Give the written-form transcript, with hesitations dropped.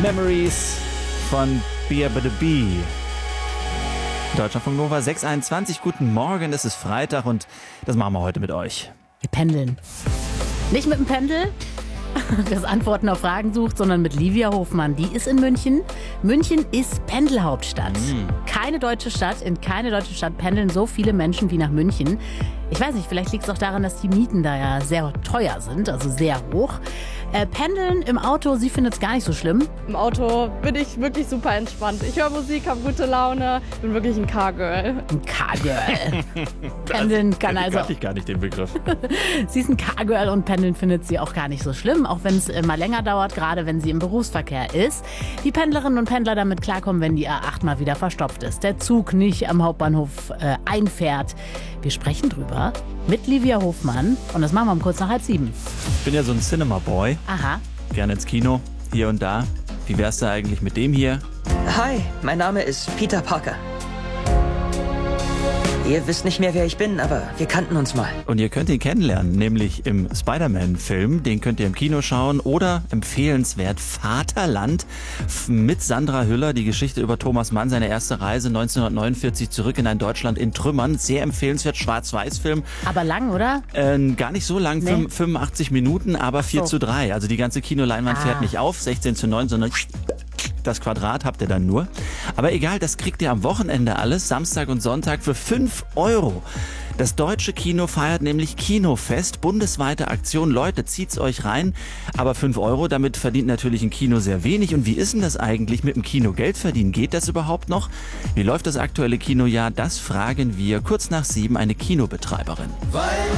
Memories von B.A.B. Deutschlandfunk Nova 621. Guten Morgen, es ist Freitag und das machen wir heute mit euch. Wir pendeln. Nicht mit dem Pendel, das Antworten auf Fragen sucht, sondern mit Livia Hofmann. Die ist in München. München ist Pendelhauptstadt. In keine deutsche Stadt pendeln so viele Menschen wie nach München. Ich weiß nicht, vielleicht liegt es auch daran, dass die Mieten da ja sehr teuer sind, also sehr hoch. Pendeln im Auto, sie findet es gar nicht so schlimm. Im Auto bin ich wirklich super entspannt. Ich höre Musik, habe gute Laune, bin wirklich ein Car-Girl. Ein Car-Girl. Pendeln kann also... Kannte ich gar nicht den Begriff. Sie ist ein Car-Girl und pendeln findet sie auch gar nicht so schlimm, auch wenn es mal länger dauert, gerade wenn sie im Berufsverkehr ist. Die Pendlerinnen und Pendler damit klarkommen, wenn die A8 mal wieder verstopft ist, der Zug nicht am Hauptbahnhof einfährt. Wir sprechen drüber mit Livia Hofmann und das machen wir um kurz nach 6:30. Ich bin ja so ein Cinema-Boy. Aha. Gerne ins Kino, hier und da. Wie wär's da eigentlich mit dem hier? Hi, mein Name ist Peter Parker. Ihr wisst nicht mehr, wer ich bin, aber wir kannten uns mal. Und ihr könnt ihn kennenlernen, nämlich im Spider-Man-Film. Den könnt ihr im Kino schauen oder empfehlenswert Vaterland mit Sandra Hüller. Die Geschichte über Thomas Mann, seine erste Reise 1949 zurück in ein Deutschland in Trümmern. Sehr empfehlenswert, Schwarz-Weiß-Film. Aber lang, oder? Gar nicht so lang, 85 Minuten, aber 4:3. Also die ganze Kinoleinwand fährt nicht auf, 16:9, sondern das Quadrat habt ihr dann nur. Aber egal, das kriegt ihr am Wochenende alles, Samstag und Sonntag für 5 €. Das deutsche Kino feiert nämlich Kinofest, bundesweite Aktion. Leute, zieht's euch rein. Aber 5 €, damit verdient natürlich ein Kino sehr wenig. Und wie ist denn das eigentlich mit dem Kino Geld verdienen? Geht das überhaupt noch? Wie läuft das aktuelle Kinojahr? Das fragen wir kurz nach 7 eine Kinobetreiberin.